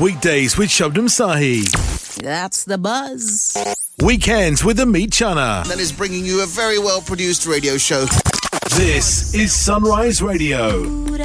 Weekdays with Shabnam Sahi. That's the buzz. Weekends with Amit Chana. That is bringing you a very well-produced radio show. This is Sunrise Radio.